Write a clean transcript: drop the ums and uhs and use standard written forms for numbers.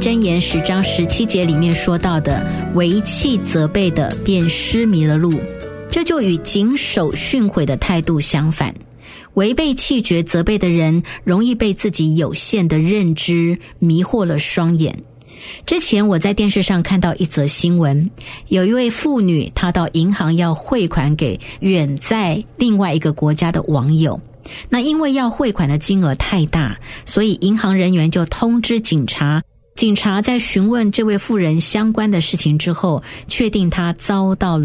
箴言10章17节里面说到的，为气责备的便失迷了路，这就与谨守训诲的态度相反。违背气绝责备的人，容易被自己有限的认知迷惑了双眼。之前我在电视上看到一则新闻，有一位妇女，她到银行要汇款给远在另外一个国家的网友。那因为要汇款的金额太大，所以银行人员就通知警察。警察在询问这位妇人相关的事情之后，确定她遭到